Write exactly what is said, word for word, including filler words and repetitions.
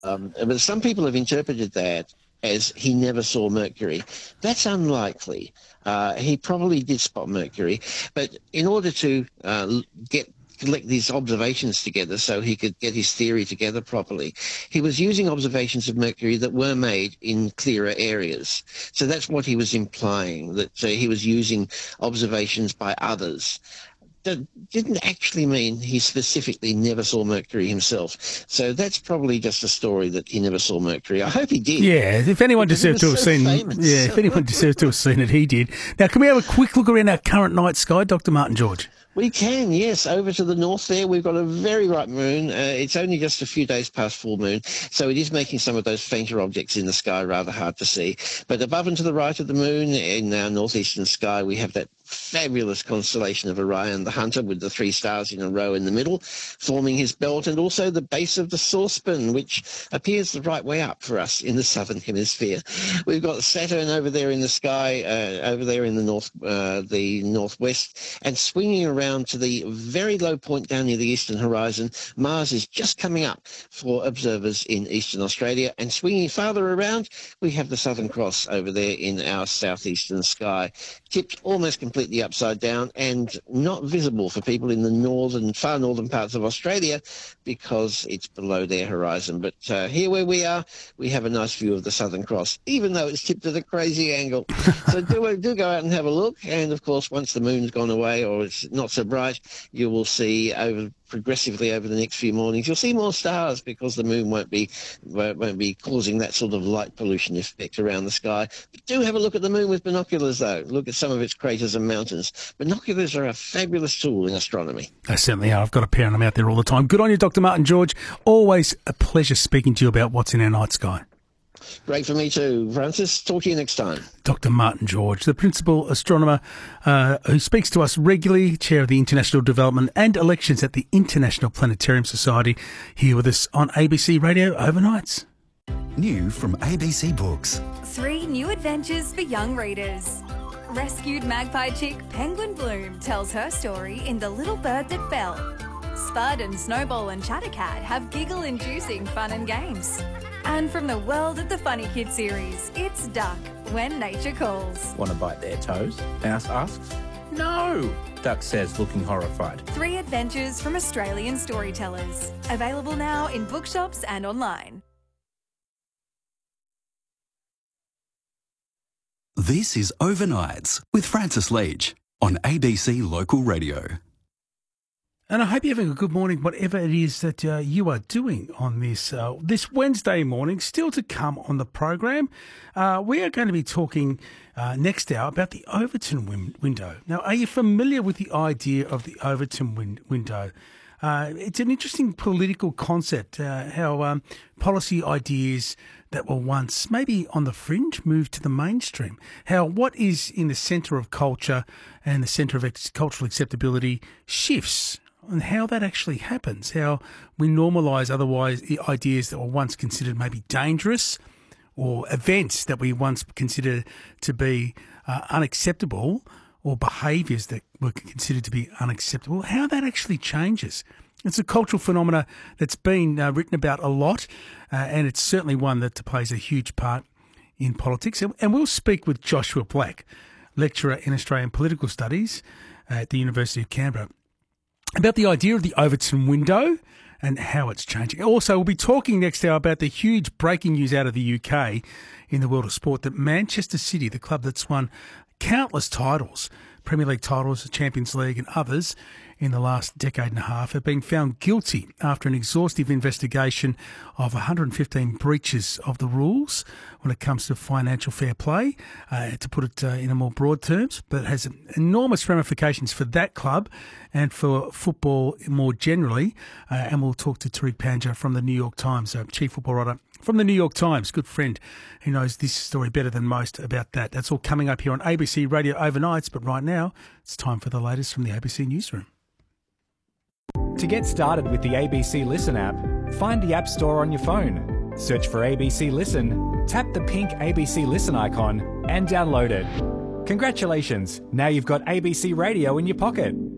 Um, but some people have interpreted that as he never saw Mercury. That's unlikely. Uh, he probably did spot Mercury, but in order to uh, get collect these observations together so he could get his theory together properly, he was using observations of Mercury that were made in clearer areas. So that's what he was implying, that uh, he was using observations by others. That didn't actually mean he specifically never saw Mercury himself. So that's probably just a story that he never saw Mercury. I hope he did. Yeah, if anyone deserved to have so seen famous. Yeah, if anyone deserved to have seen it, he did. Now, can we have a quick look around our current night sky, Doctor Martin George? We can, yes. Over to the north there, we've got a very bright moon. Uh, it's only just a few days past full moon, so it is making some of those fainter objects in the sky rather hard to see. But above and to the right of the moon, in our northeastern sky, we have that fabulous constellation of Orion, the Hunter, with the three stars in a row in the middle, forming his belt, and also the base of the saucepan, which appears the right way up for us in the southern hemisphere. We've got Saturn over there in the sky, uh, over there in the north, uh, the northwest, and swinging around to the very low point down near the eastern horizon. Mars is just coming up for observers in eastern Australia, and swinging farther around, we have the Southern Cross over there in our southeastern sky, tipped almost completely upside down and not visible for people in the northern, far northern parts of Australia because it's below their horizon. But uh, here where we are, we have a nice view of the Southern Cross, even though it's tipped at a crazy angle. So do, do go out and have a look. And of course, once the moon's gone away or it's not so bright, you will see over progressively over the next few mornings, you'll see more stars because the moon won't be won't be causing that sort of light pollution effect around the sky. But do have a look at the moon with binoculars, though. Look at some of its craters and mountains. Binoculars are a fabulous tool in astronomy. They certainly are. I've got a pair of them out there all the time. Good on you, Doctor Martin George. Always a pleasure speaking to you about what's in our night sky. Great for me too, Francis. Talk to you next time. Doctor Martin George, the principal astronomer uh, who speaks to us regularly, chair of the International Development and Elections at the International Planetarium Society, here with us on A B C Radio Overnights. New from A B C Books. Three new adventures for young readers. Rescued magpie chick Penguin Bloom tells her story in The Little Bird That Fell. Spud and Snowball and Chattercat have giggle-inducing fun and games. And from the world of the Funny Kid series, it's Duck, When Nature Calls. Want to bite their toes? Mouse asks. No, Duck says, looking horrified. Three adventures from Australian storytellers. Available now in bookshops and online. This is Overnights with Francis Leach on A B C Local Radio. And I hope you're having a good morning, whatever it is that uh, you are doing on this uh, this Wednesday morning. Still to come on the program, uh, we are going to be talking uh, next hour about the Overton win- window. Now, are you familiar with the idea of the Overton win- window? Uh, it's an interesting political concept, uh, how um, policy ideas that were once maybe on the fringe move to the mainstream. How what is in the centre of culture and the centre of ex- cultural acceptability shifts, and how that actually happens, how we normalise otherwise ideas that were once considered maybe dangerous, or events that we once considered to be uh, unacceptable, or behaviours that were considered to be unacceptable, how that actually changes. It's a cultural phenomena that's been uh, written about a lot, uh, and it's certainly one that plays a huge part in politics. And, and we'll speak with Joshua Black, lecturer in Australian Political Studies at the University of Canberra, about the idea of the Overton window and how it's changing. Also, we'll be talking next hour about the huge breaking news out of the U K in the world of sport that Manchester City, the club that's won countless titles, Premier League titles, the Champions League and others in the last decade and a half, have been found guilty after an exhaustive investigation of one hundred fifteen breaches of the rules when it comes to financial fair play, uh, to put it uh, in a more broad terms, but it has enormous ramifications for that club and for football more generally. Uh, and we'll talk to Tariq Panja from the New York Times, uh, chief football writer from the New York Times, good friend who knows this story better than most about that. That's all coming up here on A B C Radio Overnights, but right now it's time for the latest from the A B C Newsroom. To get started with the A B C Listen app, find the App Store on your phone, search for A B C Listen, tap the pink A B C Listen icon and download it. Congratulations, now you've got A B C Radio in your pocket.